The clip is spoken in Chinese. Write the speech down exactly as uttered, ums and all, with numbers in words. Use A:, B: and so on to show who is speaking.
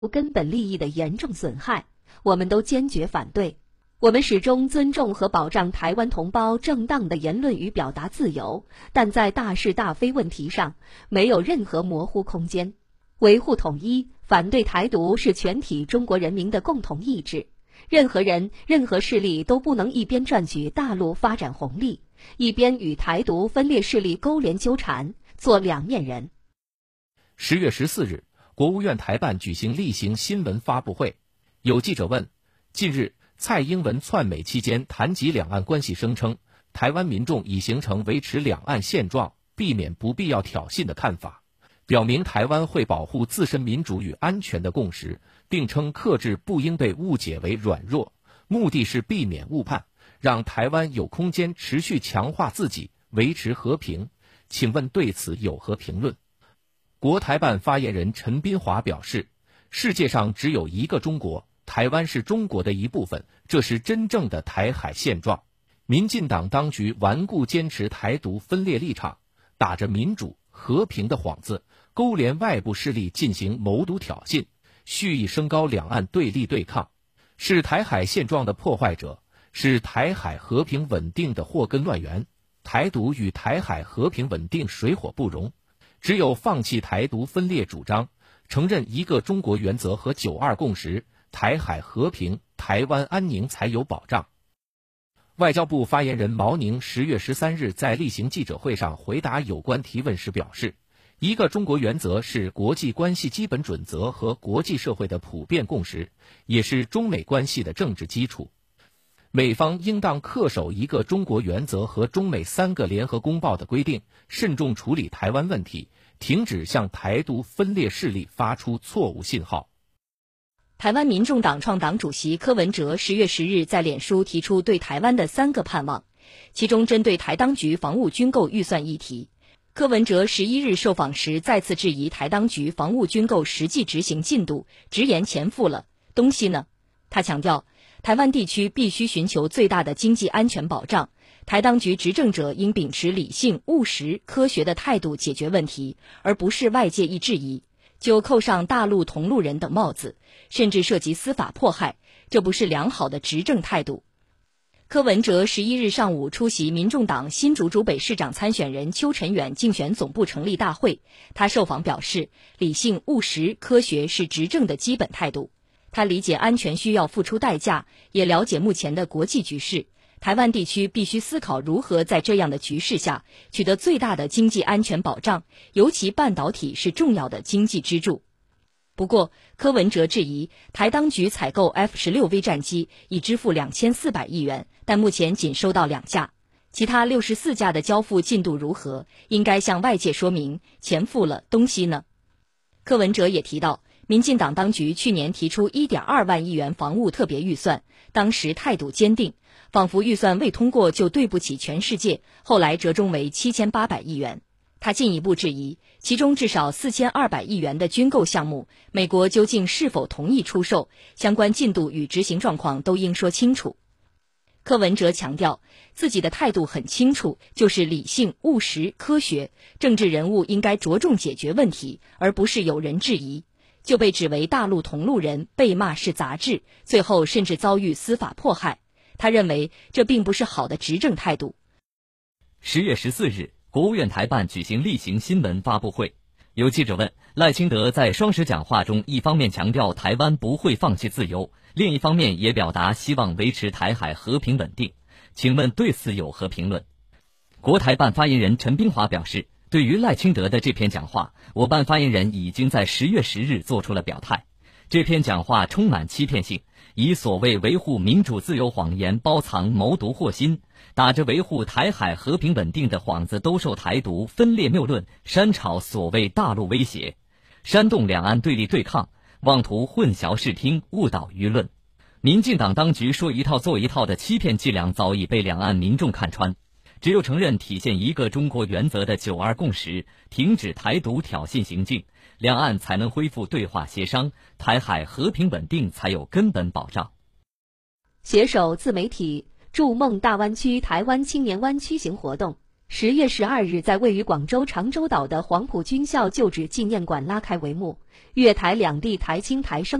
A: 根本利益的严重损害，我们都坚决反对。我们始终尊重和保障台湾同胞正当的言论与表达自由，但在大是大非问题上没有任何模糊空间。维护统一，反对台独是全体中国人民的共同意志。任何人、任何势力都不能一边赚取大陆发展红利，一边与台独分裂势力勾连纠缠，做两面人。
B: 十月十四日，国务院台办举行例行新闻发布会，有记者问：近日蔡英文窜美期间谈及两岸关系，声称台湾民众已形成维持两岸现状、避免不必要挑衅的看法，表明台湾会保护自身民主与安全的共识，并称克制不应被误解为软弱，目的是避免误判，让台湾有空间持续强化自己，维持和平。请问对此有何评论？国台办发言人陈斌华表示，世界上只有一个中国，台湾是中国的一部分，这是真正的台海现状。民进党当局顽固坚持台独分裂立场，打着民主和平的幌子，勾连外部势力进行谋独挑衅，蓄意升高两岸对立对抗，是台海现状的破坏者，是台海和平稳定的祸根乱源。台独与台海和平稳定水火不容，只有放弃台独分裂主张，承认一个中国原则和九二共识，台海和平、台湾安宁才有保障。外交部发言人毛宁十月十三日在例行记者会上回答有关提问时表示，一个中国原则是国际关系基本准则和国际社会的普遍共识，也是中美关系的政治基础。美方应当恪守一个中国原则和中美三个联合公报的规定，慎重处理台湾问题，停止向台独分裂势力发出错误信号。
C: 台湾民众党创党主席柯文哲十月十日在脸书提出对台湾的三个盼望，其中针对台当局防务军购预算议题，柯文哲十一日受访时再次质疑台当局防务军购实际执行进度，直言钱付了，东西呢？他强调，台湾地区必须寻求最大的经济安全保障，台当局执政者应秉持理性、务实、科学的态度解决问题，而不是外界一质疑就扣上大陆同路人等帽子，甚至涉及司法迫害，这不是良好的执政态度。柯文哲十一日上午出席民众党新竹竹北市长参选人邱晨远竞选总部成立大会，他受访表示，理性、务实、科学是执政的基本态度。他理解安全需要付出代价，也了解目前的国际局势，台湾地区必须思考如何在这样的局势下取得最大的经济安全保障，尤其半导体是重要的经济支柱。不过，柯文哲质疑台当局采购 F 十六 V 战机已支付两千四百亿元，但目前仅收到两架，其他六十四架的交付进度如何，应该向外界说明，钱付了，东西呢？柯文哲也提到，民进党当局去年提出 一点二万亿元防务特别预算，当时态度坚定，仿佛预算未通过就对不起全世界，后来折中为七千八百亿元。他进一步质疑，其中至少四千二百亿元的军购项目，美国究竟是否同意出售，相关进度与执行状况都应说清楚。柯文哲强调，自己的态度很清楚，就是理性、务实、科学，政治人物应该着重解决问题，而不是有人质疑就被指为大陆同路人，被骂是杂志，最后甚至遭遇司法迫害。他认为这并不是好的执政态度。
D: 十月十四日，国务院台办举行例行新闻发布会，有记者问，赖清德在双十讲话中一方面强调台湾不会放弃自由，另一方面也表达希望维持台海和平稳定，请问对此有何评论？国台办发言人陈斌华表示，对于赖清德的这篇讲话，我办发言人已经在十月十日做出了表态。这篇讲话充满欺骗性，以所谓维护民主自由谎言包藏谋独祸心，打着维护台海和平稳定的幌子兜售台独分裂谬论，煽炒所谓大陆威胁，煽动两岸对立对抗，妄图混淆视听，误导舆论。民进党当局说一套做一套的欺骗伎俩早已被两岸民众看穿，只有承认体现一个中国原则的九二共识，停止台独挑衅行径，两岸才能恢复对话协商，台海和平稳定才有根本保障。
A: 携手自媒体筑梦大湾区台湾青年湾区行活动十月十二日在位于广州长洲岛的黄埔军校旧址纪念馆拉开帷幕，粤台两地台青台生